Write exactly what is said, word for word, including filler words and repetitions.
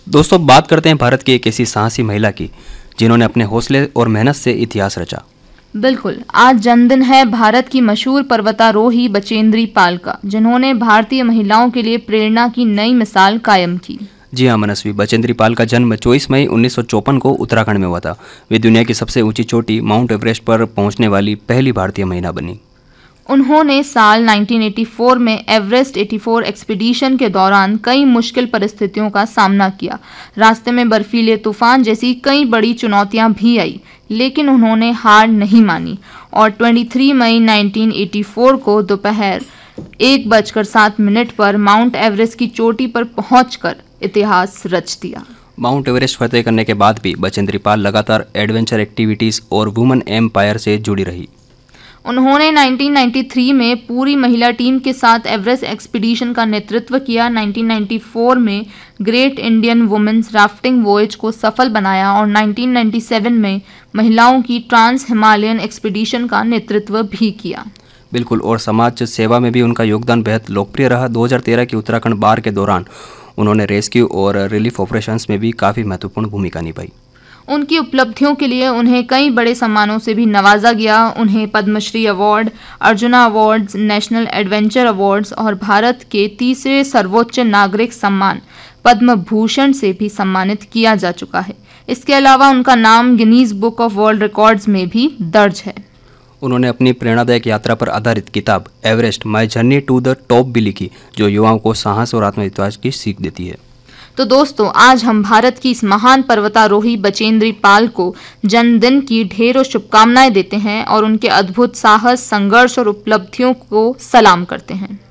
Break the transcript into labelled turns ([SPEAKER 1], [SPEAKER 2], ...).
[SPEAKER 1] दोस्तों, बात करते हैं भारत की एक ऐसी साहसी महिला की जिन्होंने अपने हौसले और मेहनत से इतिहास रचा।
[SPEAKER 2] बिल्कुल, आज जन्मदिन है भारत की मशहूर पर्वतारोही बचेंद्री पाल का, जिन्होंने भारतीय महिलाओं के लिए प्रेरणा की नई मिसाल कायम की।
[SPEAKER 1] जी हाँ मनस्वी, बचेंद्री पाल का जन्म चौबीस मई उन्नीस सौ चौपन को उत्तराखंड में हुआ था। वे दुनिया की सबसे ऊंची चोटी माउंट एवरेस्ट पर पहुंचने वाली पहली भारतीय महिला बनी।
[SPEAKER 2] उन्होंने साल उन्नीस सौ चौरासी में एवरेस्ट चौरासी एक्सपीडिशन के दौरान कई मुश्किल परिस्थितियों का सामना किया। रास्ते में बर्फीले तूफान जैसी कई बड़ी चुनौतियां भी आई, लेकिन उन्होंने हार नहीं मानी और तेईस मई उन्नीस सौ चौरासी को दोपहर एक बजकर सात मिनट पर माउंट एवरेस्ट की चोटी पर पहुंचकर इतिहास रच दिया।
[SPEAKER 1] माउंट एवरेस्ट फतेह करने के बाद भी बचेंद्री पाल लगातार एडवेंचर एक्टिविटीज़ और वुमेन एम्पायर से जुड़ी रही।
[SPEAKER 2] उन्होंने उन्नीस सौ तिरानवे में पूरी महिला टीम के साथ एवरेस्ट एक्सपीडिशन का नेतृत्व किया। उन्नीस सौ चौरानवे में great Indian women's rafting voyage को सफल बनाया और उन्नीस सौ सत्तानवे में महिलाओं की ट्रांस हिमालयन एक्सपीडिशन का नेतृत्व भी किया।
[SPEAKER 1] बिल्कुल, और समाज सेवा में भी उनका योगदान बेहद लोकप्रिय रहा। दो हज़ार तेरह की उत्तराखंड बाढ़ के दौरान उन्होंने रेस्क्यू और रिलीफ ऑपरेशंस में भी काफ़ी महत्वपूर्ण भूमिका निभाई।
[SPEAKER 2] उनकी उपलब्धियों के लिए उन्हें कई बड़े सम्मानों से भी नवाजा गया। उन्हें Padmashri award, arjuna awards, national adventure awards और भारत के तीसरे सर्वोच्च नागरिक सम्मान पद्म भूषण से भी सम्मानित किया जा चुका है। इसके अलावा उनका नाम Guinness book of world records में भी दर्ज है।
[SPEAKER 1] उन्होंने अपनी प्रेरणादायक यात्रा पर आधारित किताब Everest my journey to the top भी लिखी, जो युवाओं को साहस और आत्मविश्वास की सीख देती है।
[SPEAKER 2] तो दोस्तों, आज हम भारत की इस महान पर्वतारोही बचेंद्री पाल को जन्मदिन की ढेरों शुभकामनाएं देते हैं और उनके अद्भुत साहस, संघर्ष और उपलब्धियों को सलाम करते हैं।